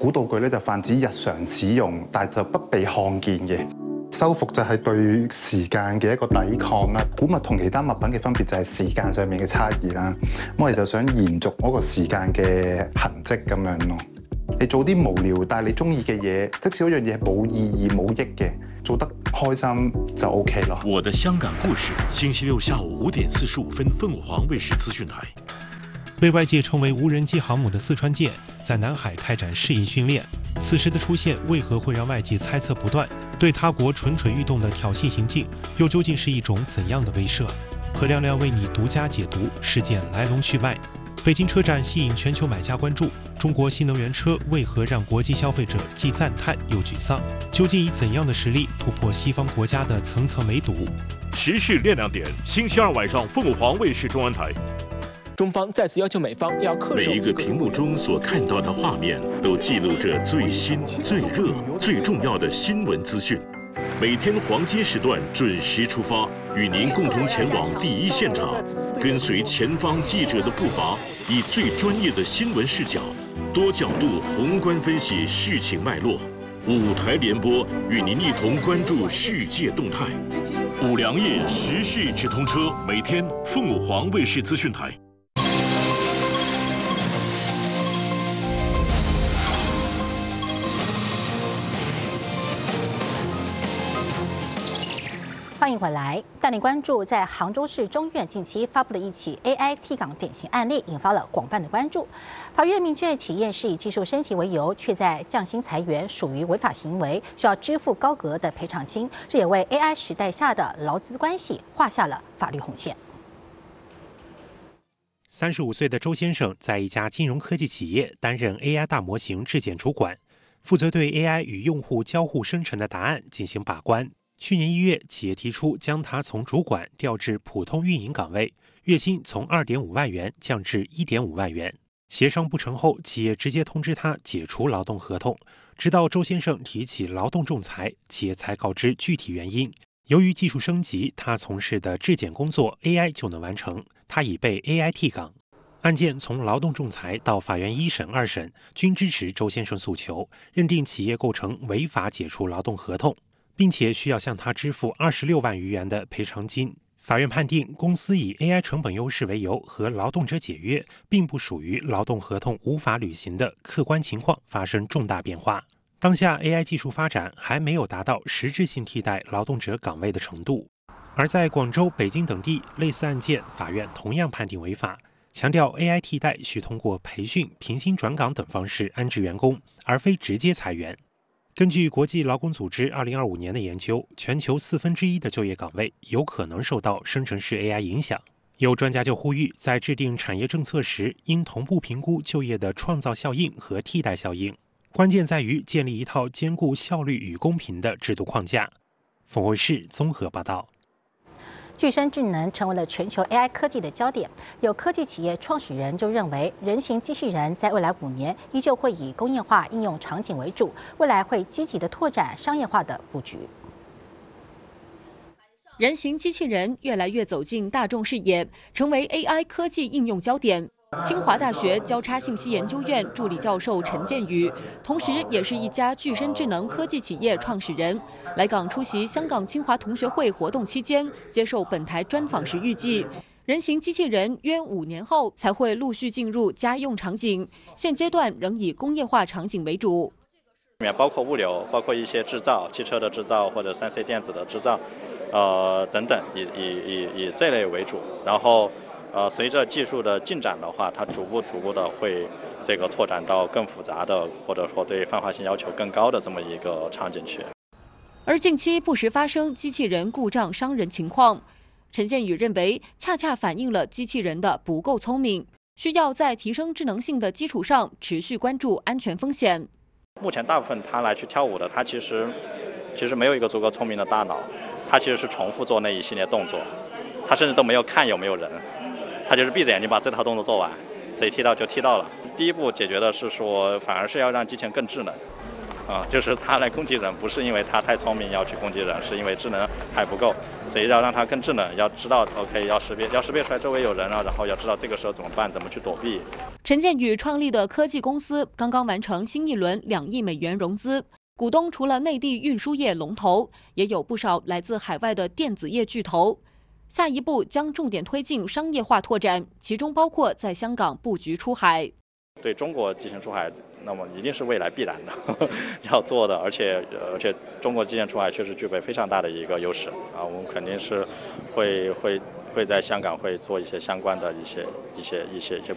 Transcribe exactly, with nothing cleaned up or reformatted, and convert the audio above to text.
古道具咧就泛指日常使用，但就不被看見嘅。修復就係對時間嘅一個抵抗啦。古物同其他物品嘅分別就係時間上面嘅差異啦。咁我哋就想延續嗰個時間嘅痕跡咁樣咯。你做啲無聊但係你中意嘅嘢，即使嗰樣嘢係冇意義冇益嘅，做得開心就 OK 咯。 我的香港故事，星期六下午五點四十五分，鳳凰衛視資訊台。 被外界稱為無人機航母的四川艦，在南海開展試驗訓練。此時的出現，為何會讓外界猜測不斷？對他國蠢蠢欲動的挑釁行徑，又究竟是一種怎樣的威懾？何亮亮為你獨家解讀事件來龍去脈。北京車展吸引全球買家關注，中國新能源車為何讓國際消費者既讚嘆又沮喪？究竟以怎樣的實力突破西方國家的層層圍堵？ 時事亮亮點，星期二晚上鳳凰衛視中文台。 中方再次要求美方要恪守。 每一個屏幕中所看到的畫面，都記錄着最新、最熱、最重要的新聞資訊。每天黃金時段準時出發，與您共同前往第一現場，跟隨前方記者的步伐，以最專業的新聞視角，多角度宏觀分析事情脈絡。五台聯播，與您一同關注世界動態。五糧液時事直通車，每天鳳凰衛視資訊台。 欢迎回来，带你关注在杭州市中院近期发布的一起 A I 替岗典型案例，引发了广泛的关注。法院明确企业是以技术升级为由，却在降薪裁员，属于违法行为，需要支付高额的赔偿金。这也为 A I 时代下的劳资关系画下了法律红线。 三十五岁的周先生在一家金融科技企业担任 A I 大模型质检主管，负责对 A I 与用户交互生成的答案进行把关。去年一月，企业提出将他从主管调至普通运营岗位，月薪从二点五万元降至一点五万元。协商不成后，企业直接通知他解除劳动合同。直到周先生提起劳动仲裁，企业才告知具体原因。由于技术升级，他从事的质检工作 A I 就能完成，他已被 A I 替岗。案件从劳动仲裁到法院一审、二审，均支持周先生诉求，认定企业构成违法解除劳动合同，并且需要向他支付二十六万余元的赔偿金。法院判定公司以 A I 成本优势为由和劳动者解约，并不属于劳动合同无法履行的客观情况发生重大变化。当下 A I 技术发展还没有达到实质性替代劳动者岗位的程度，而在广州、北京等地类似案件，法院同样判定违法，强调 A I 替代需通过培训、平薪转岗等方式安置员工，而非直接裁员。根据国际劳工组织二零二五年的研究，全球四分之一的就业岗位有可能受到生成式 A I 影响。有专家就呼吁，在制定产业政策时，应同步评估就业的创造效应和替代效应。关键在于建立一套兼顾效率与公平的制度框架。凤凰卫视综合报道。 具身智能成为了全球 A I 科技的焦点，有科技企业创始人就认为，人形机器人在未来五年依旧会以工业化应用场景为主，未来会积极的拓展商业化的布局。 人形机器人越来越走进大众视野，成为 A I 科技应用焦点。清华大学交叉信息研究院助理教授陈建宇，同时也是一家具身智能科技企业创始人，来港出席香港清华同学会活动期间，接受本台专访时预计，人形机器人约五年后才会陆续进入家用场景，现阶段仍以工业化场景为主。 里面包括物流，包括一些制造，汽车的制造或者三 C 电子的制造，呃等等，以以以以这类为主，然后。呃，随着技术的进展的话，它逐步逐步的会这个拓展到更复杂的，或者说对泛化性要求更高的这么一个场景去。 而近期不时发生机器人故障伤人情况，陈建宇认为，恰恰反映了机器人的不够聪明，需要在提升智能性的基础上，持续关注安全风险。 目前大部分他来去跳舞的，他其实其实没有一个足够聪明的大脑，他其实是重复做那一系列动作，他甚至都没有看有没有人。他就是闭着眼睛把这套动作做完，谁踢到就踢到了。第一步解决的是说，反而是要让机器人更智能， 啊，就是他来攻击人，不是因为他太聪明要去攻击人，是因为智能还不够，所以要让他更智能，要知道 OK 要识别，要识别出来周围有人了，然后要知道这个时候怎么办，怎么去躲避。 陈建宇创立的科技公司刚刚完成新一轮两亿美元融资，股东除了内地运输业龙头，也有不少来自海外的电子业巨头。下一步将重点推进商业化拓展，其中包括在香港布局出海。 对中国进行出海，那么一定是未来必然的呵呵要做的，而且而且中国进行出海确实具备非常大的一个优势啊，我们肯定是会会会在香港会做一些相关的一些一些一些一些。